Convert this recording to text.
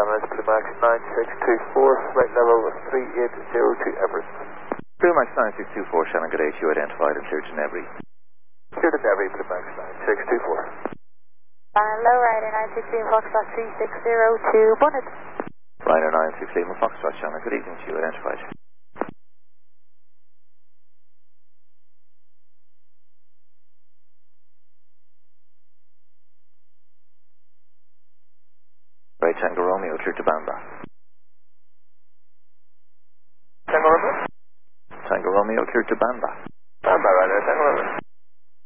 Sunrise Blue Max 9624, flight level 3802 Everest. Blue Max 9624, Shannon, good day to you, identified and cleared to Nebri. Cleared to Nebri, Blue Max 9624. Low rider 916 Foxtrot 3602, bonnet. Ryder 916 Foxtrot, Shannon, good evening to you, identified. Right, Tango Romeo, cleared to Banda. Tango Romeo? Tango Romeo, cleared to Banda. Banda, Ryder